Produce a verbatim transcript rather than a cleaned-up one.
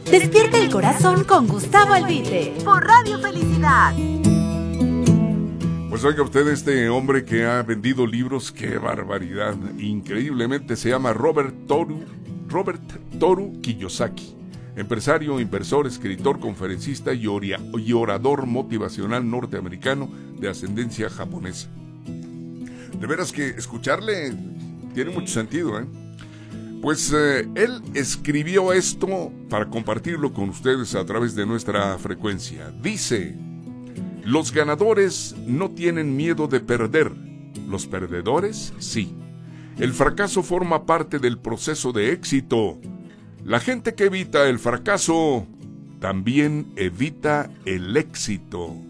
Despierta el corazón con Gustavo Albite por Radio Felicidad. Pues oiga usted, este hombre que ha vendido libros, qué barbaridad, increíblemente se llama Robert Toru, Robert Toru Kiyosaki. Empresario, inversor, escritor, conferencista y, oria, y orador motivacional norteamericano de ascendencia japonesa. De veras que escucharle tiene mucho sentido, ¿eh? Pues eh, él escribió esto para compartirlo con ustedes a través de nuestra frecuencia. Dice: los ganadores no tienen miedo de perder, los perdedores sí. El fracaso forma parte del proceso de éxito. La gente que evita el fracaso también evita el éxito.